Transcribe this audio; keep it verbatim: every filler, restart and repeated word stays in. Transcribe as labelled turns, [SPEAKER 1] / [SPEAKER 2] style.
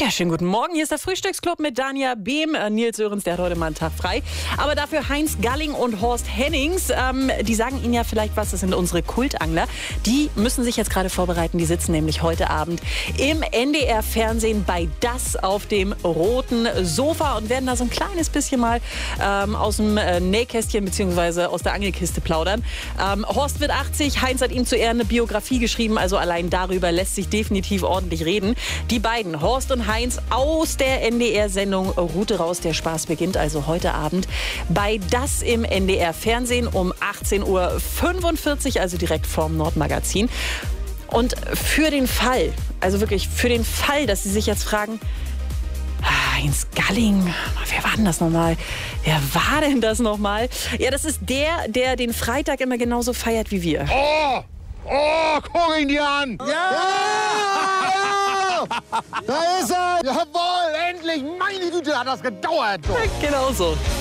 [SPEAKER 1] Ja, schönen guten Morgen. Hier ist der Frühstücksclub mit Dania Behm. Äh, Nils Sörensen, der hat heute mal einen Tag frei. Aber dafür Heinz Galling und Horst Hennings. Ähm, die sagen Ihnen ja vielleicht was, das sind unsere Kultangler. Die müssen sich jetzt gerade vorbereiten. Die sitzen nämlich heute Abend im N D R-Fernsehen bei Das auf dem roten Sofa und werden da so ein kleines bisschen mal ähm, aus dem äh, Nähkästchen bzw. aus der Angelkiste plaudern. Ähm, Horst wird achtzig, Heinz hat ihm zu Ehren eine Biografie geschrieben. Also allein darüber lässt sich definitiv ordentlich reden. Die beiden, Horst und Heinz, aus der N D R-Sendung Rute raus. Der Spaß beginnt also heute Abend bei Das im N D R-Fernsehen um achtzehn Uhr fünfundvierzig, also direkt vorm Nordmagazin. Und für den Fall, also wirklich für den Fall, dass Sie sich jetzt fragen, Heinz Galling, wer war denn das nochmal? Wer war denn das nochmal? Ja, das ist der, der den Freitag immer genauso feiert wie wir.
[SPEAKER 2] Oh! Oh, guck ihn dir an!
[SPEAKER 3] Ja! Ja!
[SPEAKER 2] Da ist er! Jawohl, endlich! Meine Güte, hat das gedauert!
[SPEAKER 1] Genau so.